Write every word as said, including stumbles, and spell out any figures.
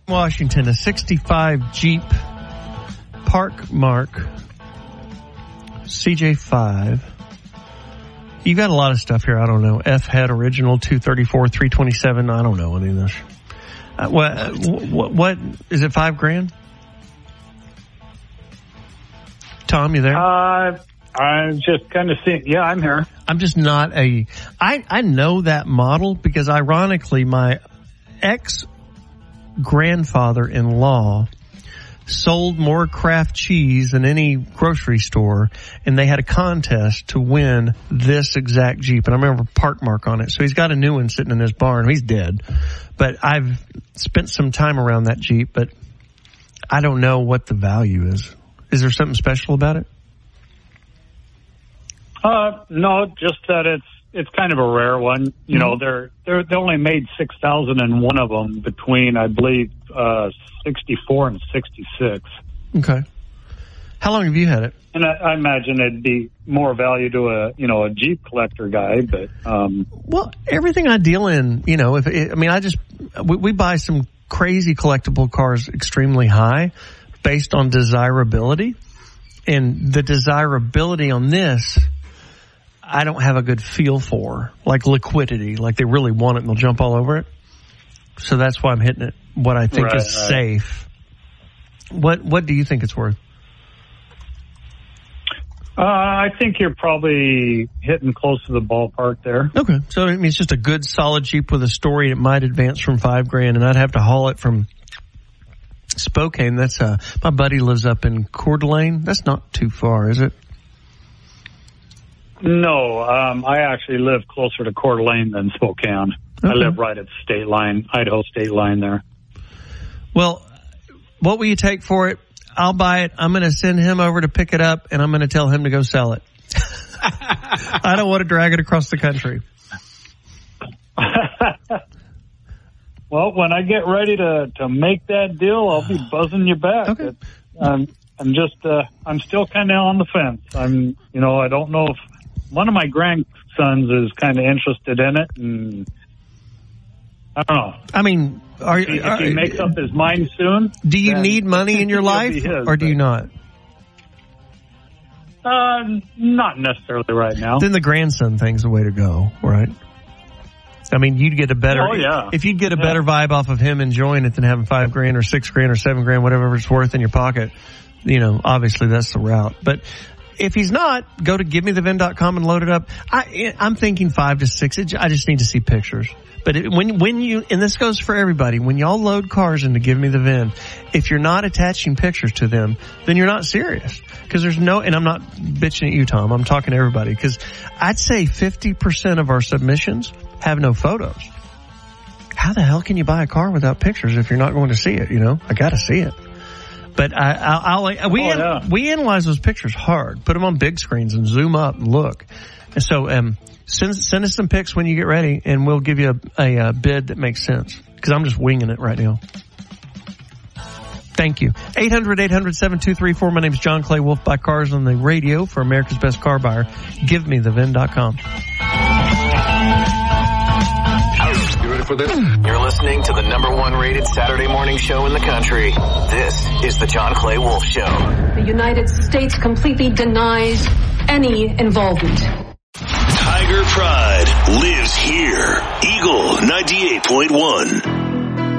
Washington, a sixty-five Jeep Park Mark C J five. You got a lot of stuff here. I don't know. F-head original, two thirty-four, three twenty-seven. I don't know any of this. Uh, what, what, what, is it five grand? Tom, you there? Uh, I'm just kind of seeing. Yeah, I'm here. I'm just not a, I, I know that model because ironically my ex-grandfather-in-law sold more Kraft cheese than any grocery store, and they had a contest to win this exact Jeep. And I remember Park Mark on it. So he's got a new one sitting in his barn. He's dead. But I've spent some time around that Jeep, but I don't know what the value is. Is there something special about it? Uh, no, just that it's it's kind of a rare one. You mm-hmm. know, they're they're they only made six thousand and one of them between, I believe, uh, sixty-four and sixty-six. Okay. How long have you had it? And I, I imagine it'd be more value to a you know a Jeep collector guy, but um. Well, everything I deal in, you know, if it, I mean, I just we, we buy some crazy collectible cars extremely high, based on desirability, and the desirability on this, I don't have a good feel for, like liquidity, like they really want it and they'll jump all over it. So that's why I'm hitting it. What I think right, is right. safe. What What do you think it's worth? Uh, I think you're probably hitting close to the ballpark there. Okay, so I mean it's just a good solid Jeep with a story. It might advance from five grand, and I'd have to haul it from Spokane. That's uh, my buddy lives up in Coeur d'Alene. That's not too far, is it? No, um, I actually live closer to Coeur d'Alene than Spokane. Okay. I live right at the state line, Idaho state line there. Well, what will you take for it? I'll buy it. I'm going to send him over to pick it up, and I'm going to tell him to go sell it. I don't want to drag it across the country. Well, when I get ready to, to make that deal, I'll be buzzing you back. Okay. I'm, I'm just, uh, I'm still kind of on the fence. I'm, you know, I don't know if one of my grandsons is kind of interested in it, and I don't know. I mean, are, if he, are, if he makes up his mind soon. Do you need money in your life, his, or do you not? Uh, not necessarily right now. Then the grandson thing's the way to go, right? I mean, you'd get a better, oh, yeah. if you'd get a yeah. better vibe off of him enjoying it than having five grand or six grand or seven grand, whatever it's worth in your pocket, you know, obviously that's the route. But if he's not, go to give me the vin dot com and load it up. I, I'm thinking five to six. I just need to see pictures. But it, when, when you, and this goes for everybody, when y'all load cars into Give Me the VIN, if you're not attaching pictures to them, then you're not serious. Cause there's no, and I'm not bitching at you, Tom, I'm talking to everybody. Cause I'd say fifty percent of our submissions have no photos. How the hell can you buy a car without pictures if you're not going to see it? You know, I gotta see it. But I, I'll, I'll we, oh, yeah. we analyze those pictures hard, put them on big screens and zoom up and look. And so, um, Send, send us some pics when you get ready, and we'll give you a, a, a bid that makes sense. Because I'm just winging it right now. Thank you. eight hundred, eight hundred, seven two three four. My name is John Clay Wolf. Buy cars on the radio for America's Best Car Buyer. Give me the vin dot com. You ready for this? You're listening to the number one rated Saturday morning show in the country. This is the John Clay Wolf Show. The United States completely denies any involvement. Tiger Pride lives here. Eagle ninety-eight point one.